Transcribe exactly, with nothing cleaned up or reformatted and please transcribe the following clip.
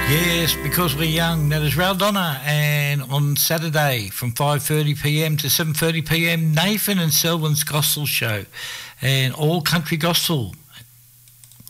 Yes, because we're young. That is Raldonna, and on Saturday from five thirty p m to seven thirty p m, Nathan and Selwyn's Gospel Show, and all country gospel.